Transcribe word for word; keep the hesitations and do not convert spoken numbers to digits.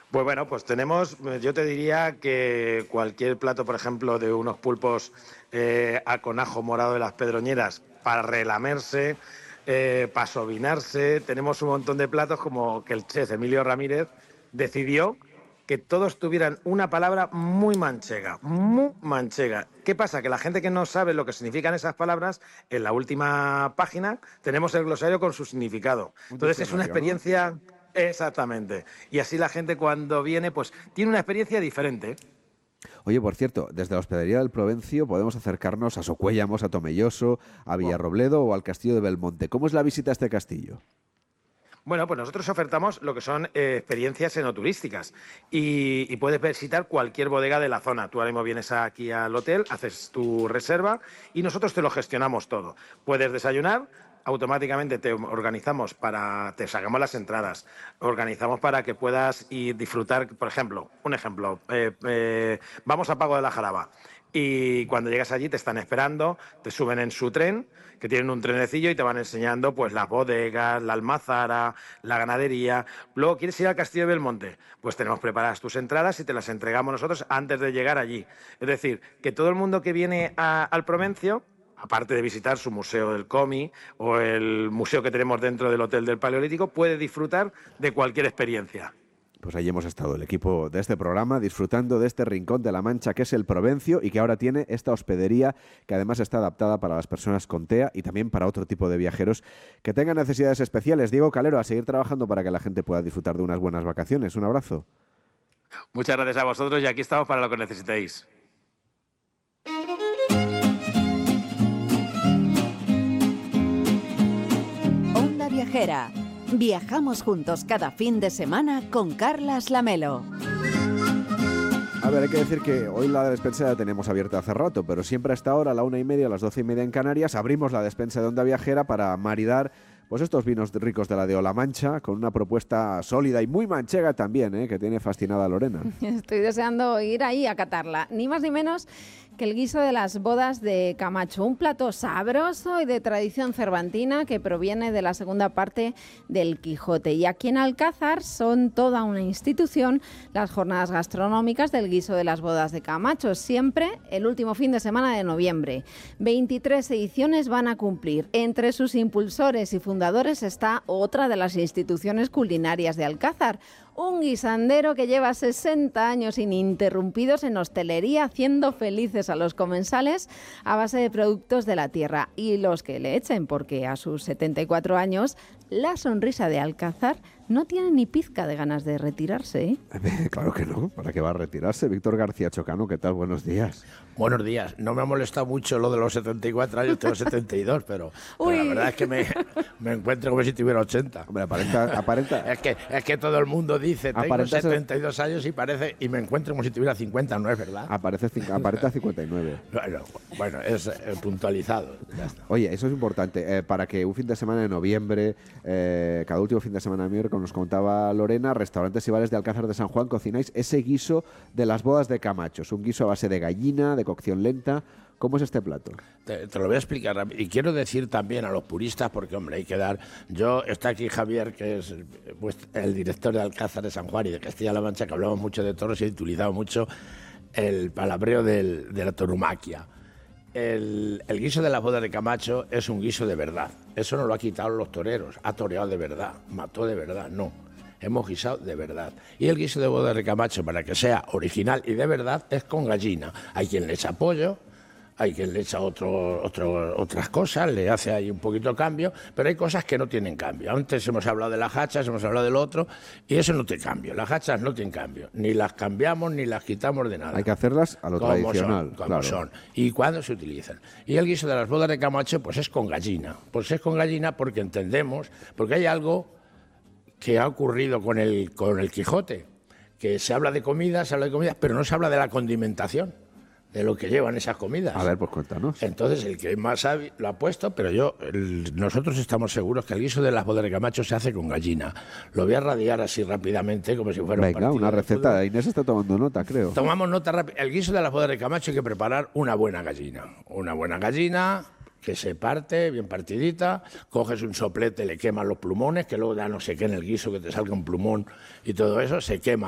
Pues bueno, pues tenemos, yo te diría que cualquier plato, por ejemplo, de unos pulpos eh, a con ajo morado de las Pedroñeras para relamerse, eh, para sovinarse, tenemos un montón de platos como que el chef Emilio Ramírez decidió que todos tuvieran una palabra muy manchega, muy manchega. ¿Qué pasa? Que la gente que no sabe lo que significan esas palabras, en la última página tenemos el glosario con su significado. Un Entonces es una diccionario, ¿no? experiencia... Exactamente. Y así la gente cuando viene, pues tiene una experiencia diferente. Oye, por cierto, desde la Hospedería del Provencio podemos acercarnos a Socuéllamos, a Tomelloso, a Villarrobledo o al Castillo de Belmonte. ¿Cómo es la visita a este castillo? Bueno, pues nosotros ofertamos lo que son eh, experiencias enoturísticas y, y puedes visitar cualquier bodega de la zona. Tú ahora mismo vienes aquí al hotel, haces tu reserva y nosotros te lo gestionamos todo. Puedes desayunar, automáticamente te organizamos para, te sacamos las entradas, organizamos para que puedas ir disfrutar, por ejemplo, un ejemplo, eh, eh, vamos a Pago de la Jaraba. Y cuando llegas allí te están esperando, te suben en su tren, que tienen un trenecillo y te van enseñando pues las bodegas, la almazara, la ganadería. Luego, ¿quieres ir al Castillo de Belmonte? Pues tenemos preparadas tus entradas y te las entregamos nosotros antes de llegar allí. Es decir, que todo el mundo que viene a, al Provencio, aparte de visitar su museo del cómic o el museo que tenemos dentro del Hotel del Paleolítico, puede disfrutar de cualquier experiencia. Pues allí hemos estado, el equipo de este programa, disfrutando de este rincón de la Mancha que es el Provencio y que ahora tiene esta hospedería que además está adaptada para las personas con TEA y también para otro tipo de viajeros que tengan necesidades especiales. Diego Calero, a seguir trabajando para que la gente pueda disfrutar de unas buenas vacaciones. Un abrazo. Muchas gracias a vosotros y aquí estamos para lo que necesitéis. Onda Viajera. Viajamos juntos cada fin de semana con Carlas Lamelo. A ver, hay que decir que hoy la despensa la tenemos abierta hace rato, pero siempre a esta hora, a la una y media, a las doce y media en Canarias, abrimos la despensa de Onda Viajera para maridar pues estos vinos ricos de la de Ola Mancha, con una propuesta sólida y muy manchega también, ¿eh? Que tiene fascinada a Lorena. Estoy deseando ir ahí a catarla. Ni más ni menos que el guiso de las bodas de Camacho, un plato sabroso y de tradición cervantina que proviene de la segunda parte del Quijote. Y aquí en Alcázar son toda una institución las jornadas gastronómicas del guiso de las bodas de Camacho, siempre el último fin de semana de noviembre. veintitrés ediciones van a cumplir. Entre sus impulsores y fundadores está otra de las instituciones culinarias de Alcázar, un guisandero que lleva sesenta años ininterrumpidos en hostelería, haciendo felices a los comensales a base de productos de la tierra y los que le echen, porque a sus setenta y cuatro años la sonrisa de Alcázar no tiene ni pizca de ganas de retirarse, ¿eh? Claro que no, ¿para qué va a retirarse? Víctor García Chocano, ¿qué tal? Buenos días. Buenos días. No me ha molestado mucho lo de los setenta y cuatro años, tengo setenta y dos, pero, pero la verdad es que me, me encuentro como si tuviera ochenta. Hombre, aparenta... aparenta... es, que, es que todo el mundo dice, tengo Aparenta setenta y dos años y parece y me encuentro como si tuviera cincuenta, ¿no es verdad? Aparece, aparenta cincuenta y nueve. Bueno, bueno es eh, puntualizado. Ya está. Oye, eso es importante, eh, para que un fin de semana de noviembre, eh, cada último fin de semana de noviembre, como nos contaba Lorena, restaurantes y bares de Alcázar de San Juan cocináis ese guiso de las bodas de Camacho. Es un guiso a base de gallina, de cocción lenta. ¿Cómo es este plato? Te, te lo voy a explicar rápido. Y quiero decir también a los puristas, porque hombre, hay que dar... Yo, está aquí Javier, que es pues, el director de Alcázar de San Juan y de Castilla-La Mancha, que hablamos mucho de toros y he utilizado mucho el palabreo del, de la tauromaquia. El, el guiso de las bodas de Camacho es un guiso de verdad. Eso no lo ha quitado los toreros. Ha toreado de verdad, mató de verdad, no. Hemos guisado de verdad. Y el guiso de bodas de Camacho, para que sea original y de verdad, es con gallina. Hay quien le echa pollo, hay quien le echa otro, otro, otras cosas, le hace ahí un poquito de cambio, pero hay cosas que no tienen cambio. Antes hemos hablado de las hachas, hemos hablado del otro, y eso no tiene cambio. Las hachas no tienen cambio. Ni las cambiamos ni las quitamos de nada. Hay que hacerlas a lo como tradicional. Son, como claro. son. Y cuándo se utilizan. Y el guiso de las bodas de Camacho, pues es con gallina. Pues es con gallina porque entendemos, porque hay algo que ha ocurrido con el, con el Quijote, que se habla de comida, se habla de comida, pero no se habla de la condimentación, de lo que llevan esas comidas. A ver, pues cuéntanos. Entonces, el que más sabe lo ha puesto, pero yo, el, nosotros estamos seguros que el guiso de las bodas de Camacho se hace con gallina. Lo voy a radiar así rápidamente, como si fuera Venga, un partido una de receta. fútbol. Inés está tomando nota, creo. Tomamos nota rápida. El guiso de las bodas de Camacho hay que preparar una buena gallina. Una buena gallina que se parte, bien partidita, coges un soplete, le quemas los plumones, que luego ya no sé qué en el guiso, que te salga un plumón y todo eso, se quema